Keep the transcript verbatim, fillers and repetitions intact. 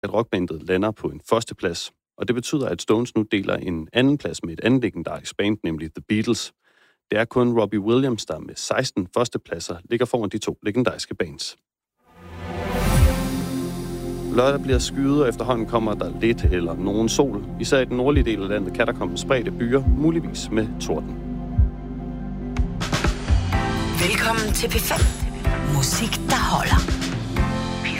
at rockbandet lander på en førsteplads, og det betyder, at Stones nu deler en anden plads med et andet legendarisk band, nemlig The Beatles. Det er kun Robbie Williams, der med seksten førstepladser ligger foran de to legendariske bands. Lørdag bliver skyet, og efterhånden kommer der lidt eller nogen sol. Især i den nordlige del af landet kan der komme spredte byer, muligvis med torden. Velkommen til P fem. Musik, der holder.